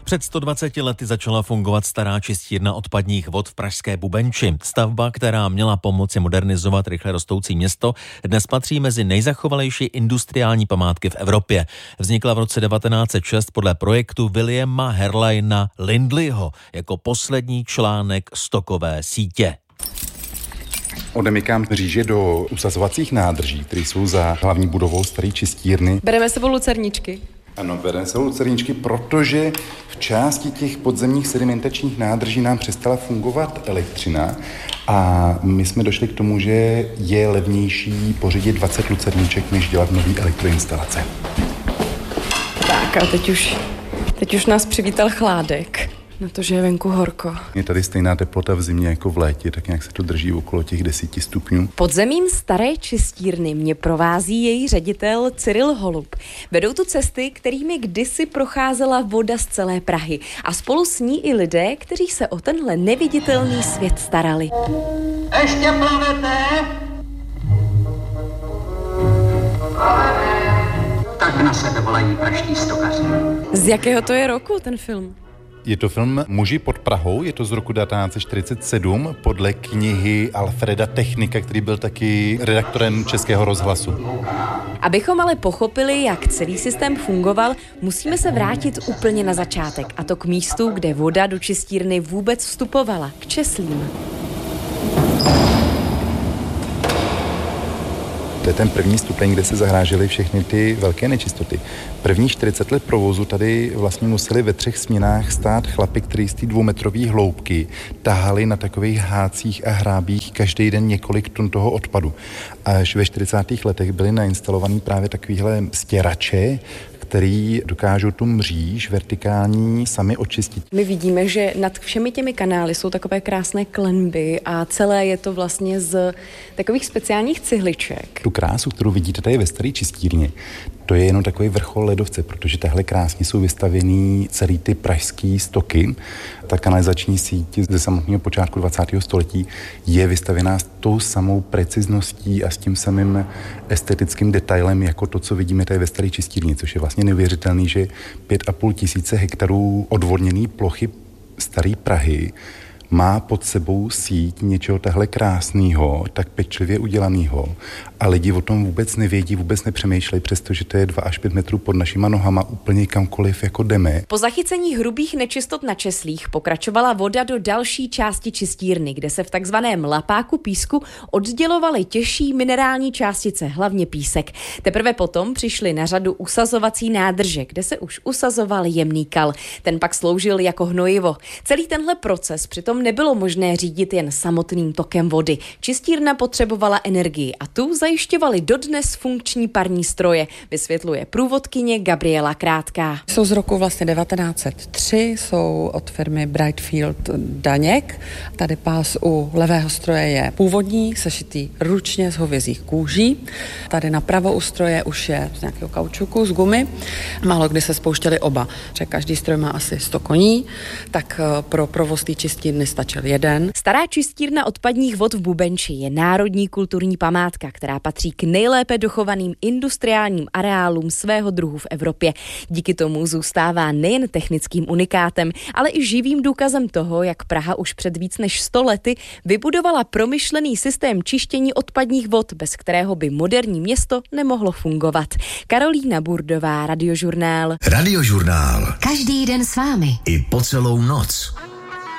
Před 120 lety začala fungovat stará čistírna odpadních vod v pražské Bubenči. Stavba, která měla pomoci modernizovat rychle rostoucí město, dnes patří mezi nejzachovalejší industriální památky v Evropě. Vznikla v roce 1906 podle projektu Williama Herleina Lindleyho jako poslední článek stokové sítě. Odemykám mříže do usazovacích nádrží, které jsou za hlavní budovou staré čistírny. Bereme sebou lucerničky. Ano, bereme sebou lucerničky, protože v části těch podzemních sedimentačních nádrží nám přestala fungovat elektřina a my jsme došli k tomu, že je levnější pořídit 20 lucerniček, než dělat nový elektroinstalace. Tak a teď už nás přivítal chládek. Na to, že je venku horko. Je tady stejná teplota v zimě jako v létě, tak nějak se to drží okolo těch 10 stupňů. Podzemím staré čistírny mě provází její ředitel Cyril Holub. Vedou tu cesty, kterými kdysi procházela voda z celé Prahy a spolu s ní i lidé, kteří se o tenhle neviditelný svět starali. Ještě plavete? Tak na sebe volají praští stokaři. Z jakého to je roku ten film? Je to film Muži pod Prahou, je to z roku 1947 podle knihy Alfreda Technika, který byl taky redaktorem Českého rozhlasu. Abychom ale pochopili, jak celý systém fungoval, musíme se vrátit úplně na začátek, a to k místu, kde voda do čistírny vůbec vstupovala, k česlím. To je ten první stupeň, kde se zahrážely všechny ty velké nečistoty. První 40 let provozu tady vlastně museli ve 3 směnách stát chlapi, kteří z té 2metrové hloubky tahali na takových hácích a hrábích každý den několik tun toho odpadu. Až ve 40. letech byly nainstalovaný právě takovýhle stěrače, který dokážou tu mříž vertikální sami očistit. My vidíme, že nad všemi těmi kanály jsou takové krásné klenby a celé je to vlastně z takových speciálních cihliček. Tu krásu, kterou vidíte tady ve staré čistírně, to je jenom takový vrchol ledovce, protože tahle krásně jsou vystavěný celý ty pražský stoky. Ta kanalizační síť ze samotného počátku 20. století je vystavěná s tou samou precizností a s tím samým estetickým detailem, jako to, co vidíme tady ve staré čistírně, což je vlastně neuvěřitelný, že 5,5 tisíce hektarů odvodněné plochy staré Prahy má pod sebou síť něčeho tahle krásného, tak pečlivě udělaného a lidi o tom vůbec nevědí, vůbec nepřemýšlejí, přestože to je 2 až 5 metrů pod našima nohama úplně kamkoliv jako jdeme. Po zachycení hrubých nečistot na česlích pokračovala voda do další části čistírny, kde se v takzvaném lapáku písku oddělovaly těžší minerální částice, hlavně písek. Teprve potom přišly na řadu usazovací nádrže, kde se už usazoval jemný kal. Ten pak sloužil jako hnojivo. Celý tenhle proces přitom nebylo možné řídit jen samotným tokem vody. Čistírna potřebovala energii a tu zajišťovaly dodnes funkční parní stroje, vysvětluje průvodkyně Gabriela Krátká. Jsou z roku vlastně 1903, jsou od firmy Brightfield Daněk. Tady pás u levého stroje je původní, sešitý ručně z hovězích kůží. Tady napravo u stroje už je z nějakého kaučuku, z gumy. Málo kdy se spouštěly oba. Každý stroj má asi 100 koní, tak pro provoz té čistírny stačil jeden. Stará čistírna odpadních vod v Bubenči je národní kulturní památka, která patří k nejlépe dochovaným industriálním areálům svého druhu v Evropě. Díky tomu zůstává nejen technickým unikátem, ale i živým důkazem toho, jak Praha už před víc než 100 lety vybudovala promyšlený systém čištění odpadních vod, bez kterého by moderní město nemohlo fungovat. Karolína Burdová, Radiožurnál. Radiožurnál. Každý den s vámi. I po celou noc.